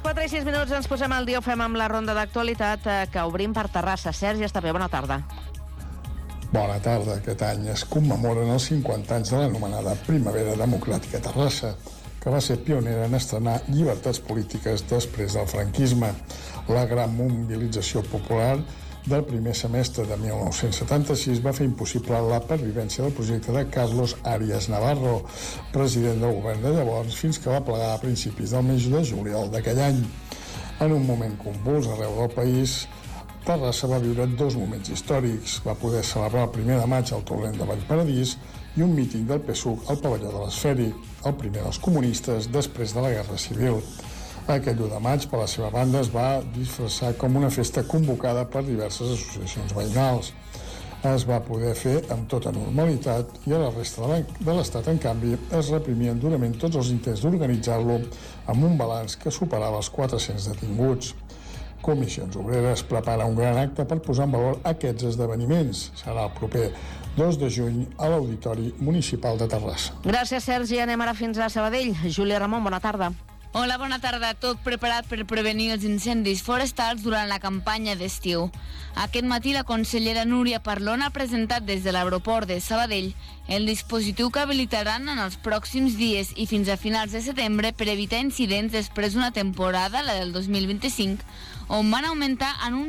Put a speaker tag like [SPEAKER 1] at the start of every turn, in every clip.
[SPEAKER 1] 4 i 6 minuts ens posem al dia, ho fem amb la ronda d'actualitat que obrim per Terrassa. Sergi Estapé, bona tarda.
[SPEAKER 2] Bona tarda. Aquest any es commemoren els 50 anys de l'anomenada Primavera Democràtica a Terrassa, que va ser pionera en estrenar llibertats polítiques després del franquisme. La gran mobilització popular del primer semestre de 1976 va fer impossible la pervivència del projecte de Carlos Arias Navarro, president del govern de llavors, fins que va plegar a principis del mes de juliol d'aquell any. En un moment convuls arreu del país, Terrassa va viure dos moments històrics. Va poder celebrar el 1 de maig al torrent de Vallparadís i un míting del PSUC al pavelló de l'Esfèric, el primer dels comunistes després de la Guerra Civil. Aquell 1 de maig, per la seva banda, es va disfressar com una festa convocada per diverses associacions veïnals. Es va poder fer amb tota normalitat i a la resta de l'Estat, en canvi, es reprimien durament tots els intents d'organitzar-lo amb un balanç que superava els 400 detinguts. Comissions Obreres prepara un gran acte per posar en valor aquests esdeveniments. Serà el proper 2 de juny a l'Auditori Municipal de Terrassa.
[SPEAKER 1] Gràcies, Sergi. Anem ara fins a Sabadell. Júlia Ramon, bona tarda.
[SPEAKER 3] Hola, bona tarda. Tot preparat per prevenir els incendis forestals durant la campanya d'estiu. Aquest matí la consellera Núria Parlon ha presentat des de l'aeroport de Sabadell el dispositiu que habilitaran en els pròxims dies i fins a finals de setembre per evitar incidents després d'una temporada, la del 2025, on van augmentar en un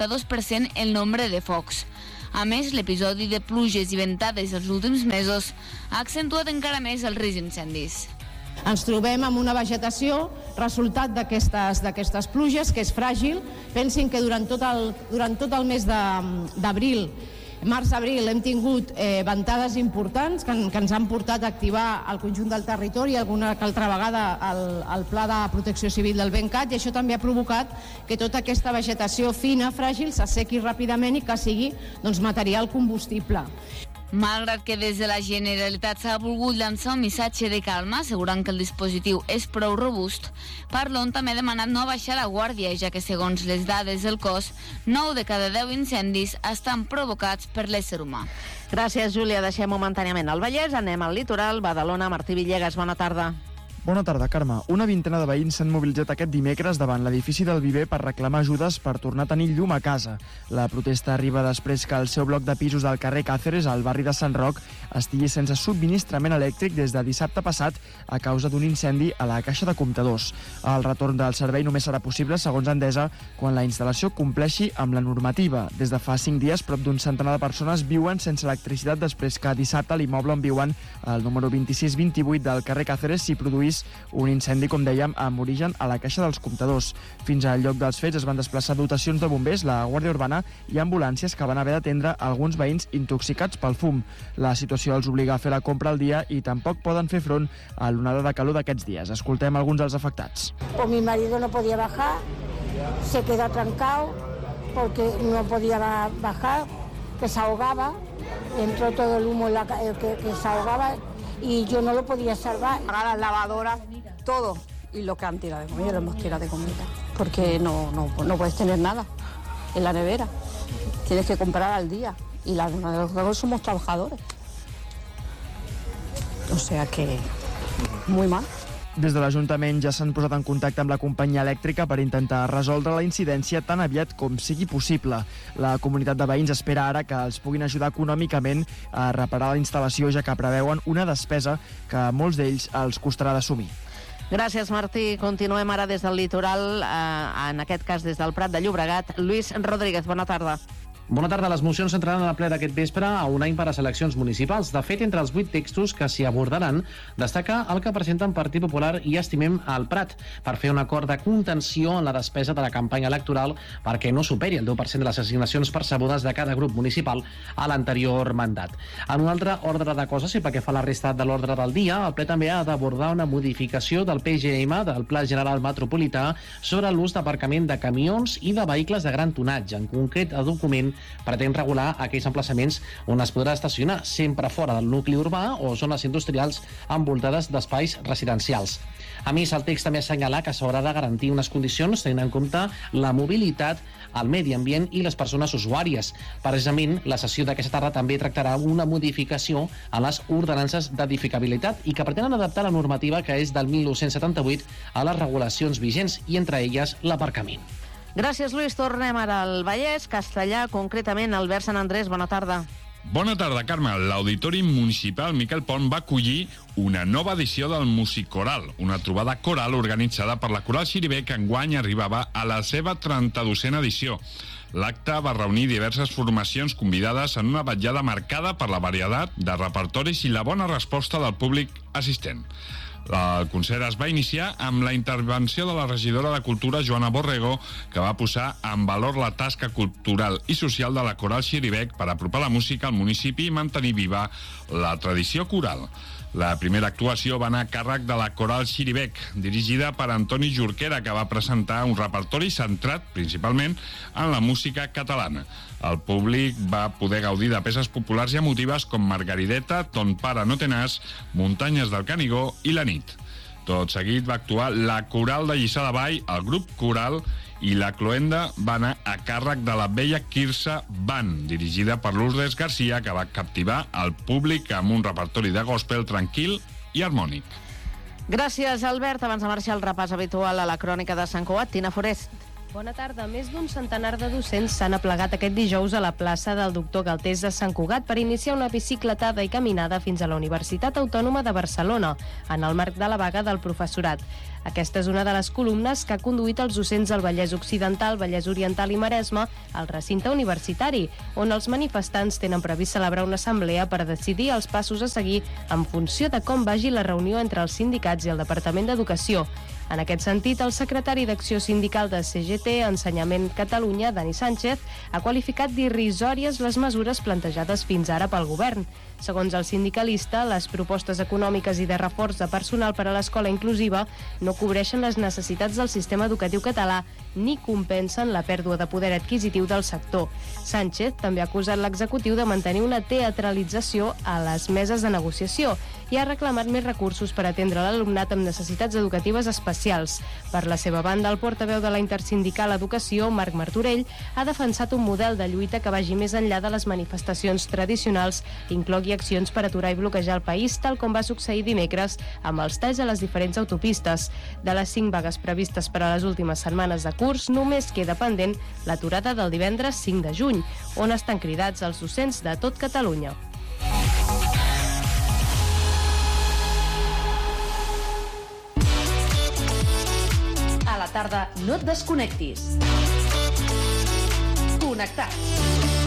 [SPEAKER 3] 62% el nombre de focs. A més, l'episodi de pluges i ventades els últims mesos ha accentuat encara més el risc d'incendis.
[SPEAKER 4] Ens trobem amb una vegetació resultat d'aquestes pluges que és fràgil. Pensin que durant tot el mes d'abril, març-abril, hem tingut ventades importants que ens han portat a activar el conjunt del territori, alguna que altra vegada el Pla de Protecció Civil del Bencat, i això també ha provocat que tota aquesta vegetació fina, fràgil, s'assequi ràpidament i que sigui material combustible.
[SPEAKER 3] Malgrat que des de la Generalitat s'ha volgut llançar un missatge de calma, assegurant que el dispositiu és prou robust, Parlon també ha demanat no baixar la guàrdia, ja que segons les dades del cos, 9 de cada 10 incendis estan provocats per l'ésser humà.
[SPEAKER 1] Gràcies, Júlia. Deixem momentàniament el Vallès, anem al litoral. Badalona, Martí Villegas, bona tarda.
[SPEAKER 5] Bona tarda, Carme. Una vintena de veïns s'han mobilitzat aquest dimecres davant l'edifici del Viver per reclamar ajudes per tornar a tenir llum a casa. La protesta arriba després que el seu bloc de pisos del carrer Càceres, al barri de Sant Roc, estigui sense subministrament elèctric des de dissabte passat a causa d'un incendi a la caixa de comptadors. El retorn del servei només serà possible, segons Endesa, quan la instal·lació compleixi amb la normativa. Des de fa 5 dies, prop d'un centenar de persones viuen sense electricitat després que dissabte a l'immoble on viuen, el número 2628 del carrer Càceres, s'hi produís un incendi, com dèiem, amb origen a la caixa dels comptadors. Fins al lloc dels fets es van desplaçar dotacions de bombers, la Guàrdia Urbana i ambulàncies que van haver d'atendre alguns veïns intoxicats pel fum. La situació els obliga a fer la compra al dia i tampoc poden fer front a l'onada de calor d'aquests dies. Escoltem alguns dels afectats.
[SPEAKER 6] Pues mi marido no podía bajar, se quedó trancado porque no podía bajar, que se ahogaba, entró todo el humo que se ahogaba y yo no lo podía salvar.
[SPEAKER 7] Pagar las lavadoras, todo, y lo que han tirado de comida, lo hemos tirado de comida, porque no puedes tener nada en la nevera, tienes que comprar al día y los somos trabajadores, o sea que muy mal.
[SPEAKER 5] Des de l'Ajuntament ja s'han posat en contacte amb la companyia elèctrica per intentar resoldre la incidència tan aviat com sigui possible. La comunitat de veïns espera ara que els puguin ajudar econòmicament a reparar la instal·lació, ja que preveuen una despesa que a molts d'ells els costarà d'assumir.
[SPEAKER 1] Gràcies, Martí. Continuem ara des del litoral, en aquest cas des del Prat de Llobregat. Lluís Rodríguez, bona tarda.
[SPEAKER 8] Bona tarda. Les mocions s'entraran a la ple d'aquest vespre a un any per a eleccions municipals. De fet, entre els 8 textos que s'hi abordaran, destaca el que presenten Partit Popular i Estimem el Prat, per fer un acord de contenció en la despesa de la campanya electoral perquè no superi el 10% de les assignacions percebudes de cada grup municipal a l'anterior mandat. En un altre ordre de coses, i pel que fa a la resta de l'ordre del dia, el ple també ha d'abordar una modificació del PGM, del Pla General Metropolità, sobre l'ús d'aparcament de camions i de vehicles de gran tonatge. En concret, el document pretén regular aquells emplaçaments on es podrà estacionar sempre fora del nucli urbà o zones industrials envoltades d'espais residencials. A més, el text també assenyala que s'haurà de garantir unes condicions tenint en compte la mobilitat, el medi ambient i les persones usuàries. Precisament, la sessió d'aquesta tarda també tractarà una modificació a les ordenances d'edificabilitat i que pretenen adaptar la normativa que és del 1978 a les regulacions vigents i entre elles l'aparcament.
[SPEAKER 1] Gràcies, Lluís. Tornem ara al Vallès, Castellà, concretament Albert Sant Andrés. Bona tarda.
[SPEAKER 9] Bona tarda, Carme. L'Auditori Municipal Miquel Pont va acollir una nova edició del Musicoral, una trobada coral organitzada per la Coral Xirivec que enguany arribava a la seva 32a edició. L'acte va reunir diverses formacions convidades en una vetllada marcada per la varietat de repertoris i la bona resposta del públic assistent. El concert es va iniciar amb la intervenció de la regidora de Cultura, Joana Borrego, que va posar en valor la tasca cultural i social de la Coral Xirivec per apropar la música al municipi i mantenir viva la tradició coral. La primera actuació va anar a càrrec de la Coral Xirivec, dirigida per Antoni Jorquera, que va presentar un repertori centrat principalment en la música catalana. El públic va poder gaudir de peces populars i emotives com Margarideta, Ton pare no té nas, Muntanyes del Canigó i La nit. Tot seguit va actuar la Coral de Lliçà de Vall, el grup coral i la cloenda va anar a càrrec de la Vella Quirze Band, dirigida per Lourdes Garcia, que va captivar el públic amb un repertori de gospel tranquil i harmònic.
[SPEAKER 1] Gràcies, Albert. Abans de marxar, el repàs habitual a la crònica de Sant Cugat. Tina Forest.
[SPEAKER 10] Bona tarda. Més d'un centenar de docents s'han aplegat aquest dijous a la plaça del Doctor Galtés de Sant Cugat per iniciar una bicicletada i caminada fins a la Universitat Autònoma de Barcelona, en el marc de la vaga del professorat. Aquesta és una de les columnes que ha conduït els docents del Vallès Occidental, Vallès Oriental i Maresme al recinte universitari, on els manifestants tenen previst celebrar una assemblea per decidir els passos a seguir en funció de com vagi la reunió entre els sindicats i el Departament d'Educació. En aquest sentit, el secretari d'Acció Sindical de CGT Ensenyament Catalunya, Dani Sánchez, ha qualificat d'irrisòries les mesures plantejades fins ara pel govern. Segons el sindicalista, les propostes econòmiques i de reforç de personal per a l'escola inclusiva no cobreixen les necessitats del sistema educatiu català ni compensen la pèrdua de poder adquisitiu del sector. Sánchez també ha acusat l'executiu de mantenir una teatralització a les meses de negociació i ha reclamat més recursos per atendre l'alumnat amb necessitats educatives especials. Per la seva banda, el portaveu de la Intersindical Educació, Marc Martorell, ha defensat un model de lluita que vagi més enllà de les manifestacions tradicionals i inclogui accions per aturar i bloquejar el país, tal com va succeir dimecres amb els talls a les diferents autopistes. De les 5 vagues previstes per a les últimes setmanes de curs, només queda pendent l'aturada del divendres 5 de juny, on estan cridats els docents de tot Catalunya.
[SPEAKER 11] A la tarda no et desconnectis. Connectats.